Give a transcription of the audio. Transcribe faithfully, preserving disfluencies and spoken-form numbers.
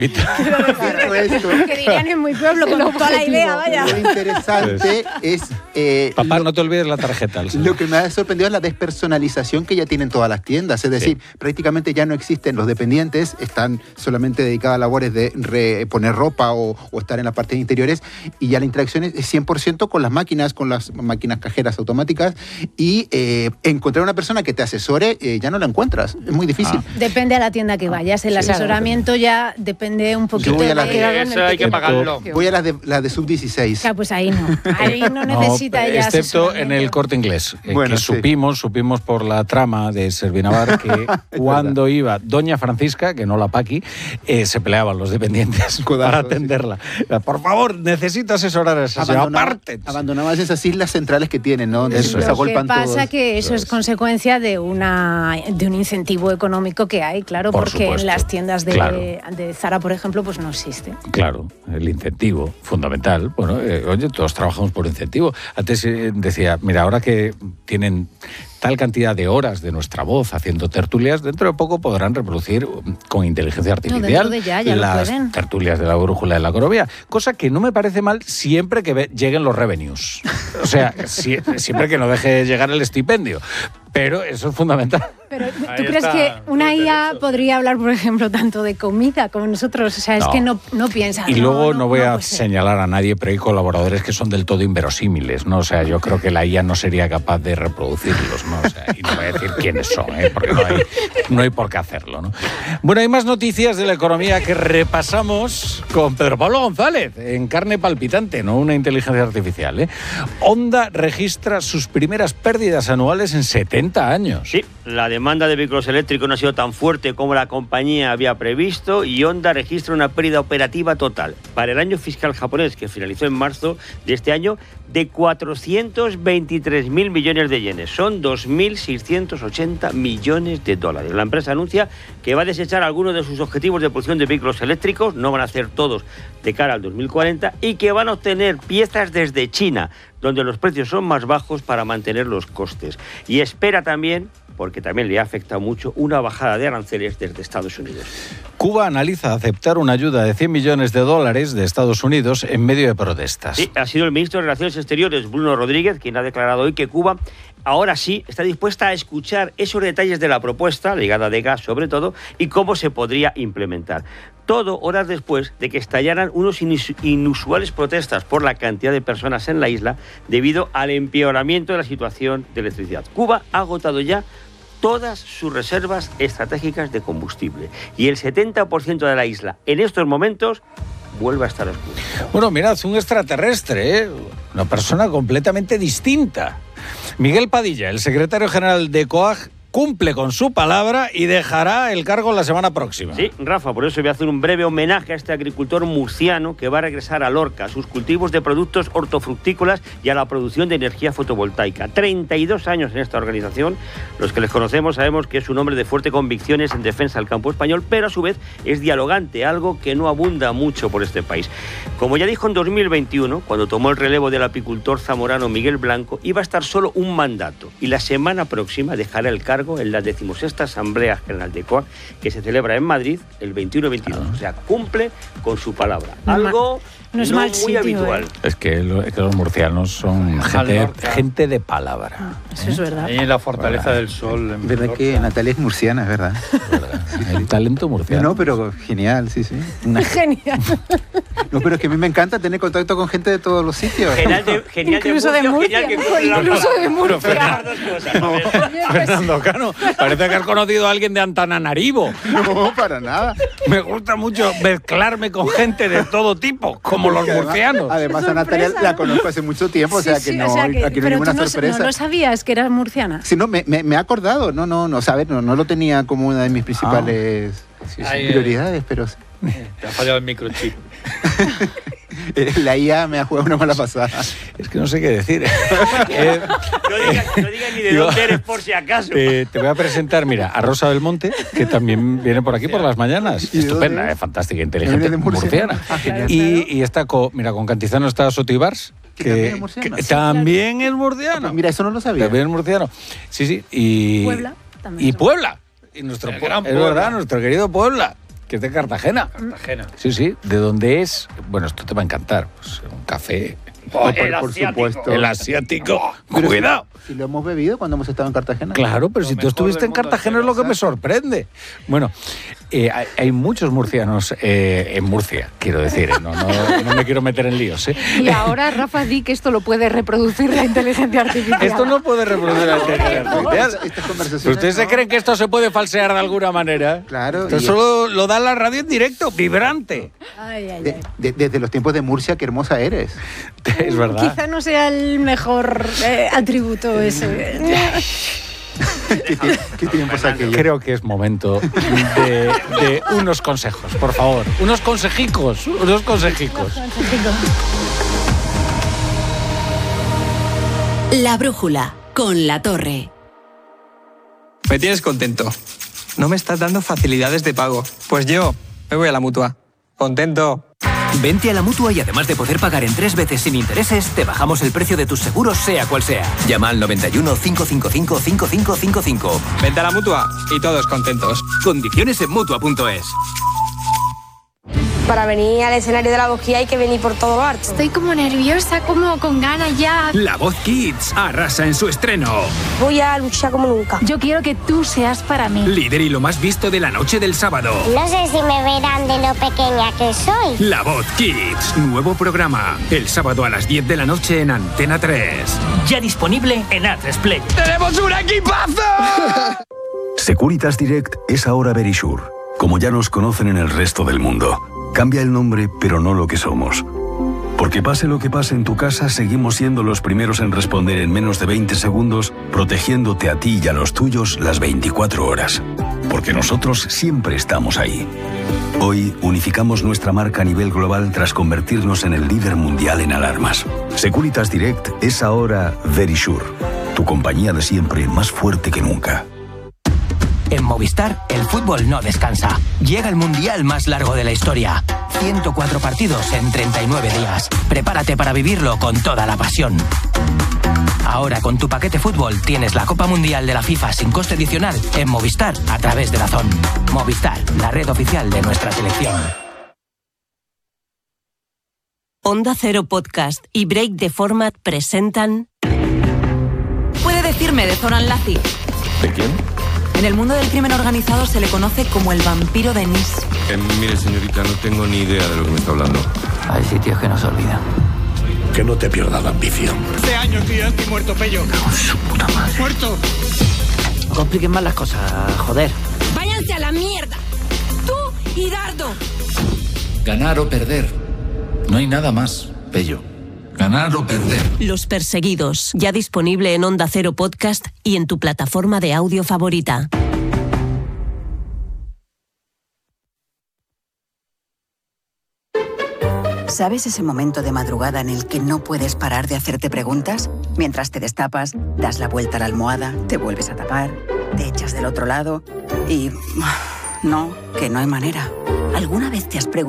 Claro, esto, que dirían en mi pueblo con toda la idea, vaya. Lo interesante es... Eh, Papá, lo, no te olvides la tarjeta. Lo que me ha sorprendido es la despersonalización que ya tienen todas las tiendas. Es decir, sí. prácticamente ya no existen los dependientes, están solamente dedicados a labores de re, poner ropa o, o estar en las partes interiores, y ya la interacción es cien por ciento con las máquinas, con las máquinas cajeras automáticas, y eh, encontrar una persona que te asesore eh, ya no la encuentras, es muy difícil. Ah. Depende a la tienda que vayas, el sí, asesoramiento claro. ya depende un poquito voy a la de... de eso hay que pagarlo. Voy a las de, la de sub dieciséis. Claro, pues ahí no, ahí no necesita no, ella excepto en el Corte Inglés, bueno, que sí. supimos, supimos por la trama de Servinavar que cuando verdad. iba Doña Francisca, que no la Paqui, eh, se peleaban los dependientes Codazo, para atenderla. Sí. Por favor, necesito asesorar a esa señora. Aparte. Abandonabas esas islas centrales que tienen, ¿no? Eso es. Lo que pasa todos. que eso es consecuencia de una de un incentivo económico que hay, claro, por porque supuesto. en las tiendas de, claro. de Zara, por ejemplo, pues no existe. Claro, el incentivo fundamental. Bueno, eh, oye, todos trabajamos por incentivo. Antes eh, decía, mira, ahora que tienen tal cantidad de horas de nuestra voz haciendo tertulias, dentro de poco podrán reproducir con inteligencia artificial no, de ya, ya las tertulias de la brújula de la economía, cosa que no me parece mal siempre que ve, lleguen los revenues. O sea, si, siempre que no deje llegar el estipendio. Pero eso es fundamental. Pero ¿tú Ahí crees que una I A podría hablar, por ejemplo, tanto de comida como nosotros? O sea, es no. que no, no piensa. Y no, luego no, no voy no, a pues señalar a nadie, pero hay colaboradores que son del todo inverosímiles, ¿no? O sea, yo creo que la I A no sería capaz de reproducirlos, ¿no? O sea, y no voy a decir quiénes son, ¿eh? Porque no hay, no hay por qué hacerlo, ¿no? Bueno, hay más noticias de la economía que repasamos con Pedro Pablo González, en Carne Palpitante, no una inteligencia artificial, ¿eh? Honda registra sus primeras pérdidas anuales en setenta años. Sí, la demanda de vehículos eléctricos no ha sido tan fuerte como la compañía había previsto y Honda registra una pérdida operativa total para el año fiscal japonés, que finalizó en marzo de este año, de cuatrocientos veintitrés mil millones de yenes. Son dos mil seiscientos ochenta millones de dólares. La empresa anuncia que va a desechar algunos de sus objetivos de producción de vehículos eléctricos, no van a hacer todos de cara al dos mil cuarenta, y que van a obtener piezas desde China, donde los precios son más bajos para mantener los costes. Y espera también, porque también le ha afectado mucho, una bajada de aranceles desde Estados Unidos. Cuba analiza aceptar una ayuda de cien millones de dólares de Estados Unidos en medio de protestas. Sí, ha sido el ministro de Relaciones Exteriores, Bruno Rodríguez, quien ha declarado hoy que Cuba ahora sí está dispuesta a escuchar esos detalles de la propuesta, ligada de gas sobre todo, y cómo se podría implementar. Todo horas después de que estallaran unos inusuales protestas por la cantidad de personas en la isla debido al empeoramiento de la situación de electricidad. Cuba ha agotado ya todas sus reservas estratégicas de combustible y el setenta por ciento de la isla en estos momentos vuelve a estar oscura. Bueno, mirad, un extraterrestre, ¿eh? Una persona completamente distinta. Miguel Padilla, el secretario general de COAG, cumple con su palabra y dejará el cargo la semana próxima. Sí, Rafa, por eso voy a hacer un breve homenaje a este agricultor murciano que va a regresar a Lorca, a sus cultivos de productos hortofructícolas y a la producción de energía fotovoltaica. treinta y dos años en esta organización. Los que les conocemos sabemos que es un hombre de fuertes convicciones en defensa del campo español, pero a su vez es dialogante, algo que no abunda mucho por este país. Como ya dijo en dos mil veintiuno, cuando tomó el relevo del apicultor zamorano Miguel Blanco, iba a estar solo un mandato y la semana próxima dejará el cargo en la decimosexta Asamblea General de COAG, que se celebra en Madrid el veintiuno y veintidós. O sea, cumple con su palabra. Algo no, es no muy sitio, habitual. Eh. Es, que lo, es que los murcianos son gente, gente de palabra. Eso ¿eh? es verdad. Ahí en la Fortaleza del Sol. En verdad que Natalia es murciana, es verdad. ¿verdad? El talento murciano. No, pero genial, sí, sí. Una... Genial. No, pero es que a mí me encanta tener contacto con gente de todos los sitios. Genial de, genial incluso de Murcia, de Murcia. Genial que incluso de Murcia. No, Fernando Cano, parece que has conocido a alguien de Antananarivo. No, para nada. Me gusta mucho mezclarme con gente de todo tipo, como los además, murcianos. Además, a Natalia la conozco hace mucho tiempo, sí, o sea que sí, no, o sea que, aquí no hay ninguna no, sorpresa. ¿No lo sabías que eras murciana? Sí, no, me, me, me he acordado. No, no, no, sabes, no, no lo tenía como una de mis principales ah, sí, sí, prioridades, pero sí. Te ha fallado el microchip. La I A me ha jugado una mala pasada. Es que no sé qué decir. eh, no digas no diga ni de dónde eres, por si acaso. Eh, te voy a presentar, mira, a Rosa Belmonte, que también viene por aquí por las mañanas. Estupenda, eh, fantástica, inteligente, murciana. Ah, y, y está con, mira, con Cantizano está Sotibars, que, que, también, es que sí, también claro. es murciano. Ah, pues mira, eso no lo sabía. También es murciano. Sí, sí. Y Puebla también. Y Puebla. Y nuestro, es Puebla. verdad, nuestro querido Puebla. que es de Cartagena. Cartagena. Sí, sí, de donde es, bueno, esto te va a encantar, pues, un café. Oh, por, el por asiático. supuesto. El asiático. Pero Cuidado. Si lo hemos bebido cuando hemos estado en Cartagena. Claro, pero Lo si tú mejor estuviste del en mundo Cartagena es entero, lo que me exacto. sorprende. Bueno, eh, hay, hay muchos murcianos eh, en Murcia, quiero decir, ¿eh? no, no, no me quiero meter en líos. ¿eh? Y ahora, Rafa, di que esto lo puede reproducir la inteligencia artificial. Esto no puede reproducir la inteligencia Estas- artificial. estas conversaciones, ¿Ustedes se ¿no? creen que esto se puede falsear de alguna manera? Claro, Esto y- solo lo da la radio en directo, vibrante. Ay, ay, De- ay. de- desde los tiempos de Murcia, qué hermosa eres. Es verdad. Quizá no sea el mejor eh, atributo ese. ¿Qué, tie- qué tiempos aquellos? Creo que es momento de, de unos consejos, por favor. Unos consejicos, unos consejicos. La brújula con La Torre. Me tienes contento. No me estás dando facilidades de pago. Pues yo me voy a la Mutua. Contento. Vente a la Mutua y además de poder pagar en tres veces sin intereses, te bajamos el precio de tus seguros sea cual sea. Llama al noventa y uno, cinco cinco cinco, cinco cinco cinco cinco. Vente a la Mutua y todos contentos. Condiciones en Mutua punto es. Para venir al escenario de La Voz Kids hay que venir por todo lo alto. Estoy como nerviosa, como con ganas ya. La Voz Kids arrasa en su estreno. Voy a luchar como nunca. Yo quiero que tú seas para mí. Líder y lo más visto de la noche del sábado. No sé si me verán de lo pequeña que soy. La Voz Kids, nuevo programa. El sábado a las diez de la noche en Antena tres. Ya disponible en A tres Play. ¡Tenemos un equipazo! Securitas Direct es ahora Verisure, como ya nos conocen en el resto del mundo. Cambia el nombre, pero no lo que somos. Porque pase lo que pase en tu casa, seguimos siendo los primeros en responder en menos de veinte segundos, protegiéndote a ti y a los tuyos las veinticuatro horas. Porque nosotros siempre estamos ahí. Hoy unificamos nuestra marca a nivel global tras convertirnos en el líder mundial en alarmas. Securitas Direct es ahora Verisure, tu compañía de siempre más fuerte que nunca. En Movistar, el fútbol no descansa. Llega el mundial más largo de la historia. ciento cuatro partidos en treinta y nueve días. Prepárate para vivirlo con toda la pasión. Ahora con tu paquete fútbol tienes la Copa Mundial de la FIFA sin coste adicional en Movistar a través de DAZN. Movistar, la red oficial de nuestra selección. Onda Cero Podcast y Break the Format presentan... Puede decirme de Zoran Lazi. ¿De quién? En el mundo del crimen organizado se le conoce como el vampiro de Nice. Eh, mire, señorita, no tengo ni idea de lo que me está hablando. Hay sitios que no se olvidan. Que no te pierdas la ambición. Hace años que ya estoy muerto, Pello. Su puta madre. ¡Muerto! No compliquen más las cosas, joder. ¡Váyanse a la mierda! ¡Tú y Dardo! Ganar o perder. No hay nada más, Pello. Ganar o perder. Los Perseguidos, ya disponible en Onda Cero Podcast y en tu plataforma de audio favorita. ¿Sabes ese momento de madrugada en el que no puedes parar de hacerte preguntas? Mientras te destapas, das la vuelta a la almohada, te vuelves a tapar, te echas del otro lado y... No, que no hay manera. ¿Alguna vez te has preguntado